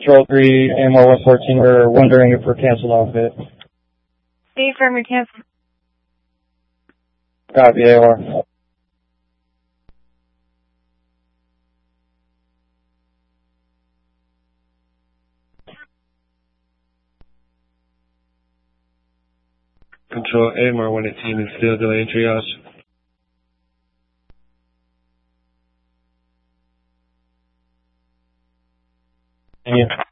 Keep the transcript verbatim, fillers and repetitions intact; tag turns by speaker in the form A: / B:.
A: Control three, A M R one fourteen, we're wondering if we're canceled off it.
B: Stay firm, you're canceled.
A: Copy, A M R.
C: Control A M R one eighteen is still delaying triage.
A: Yeah.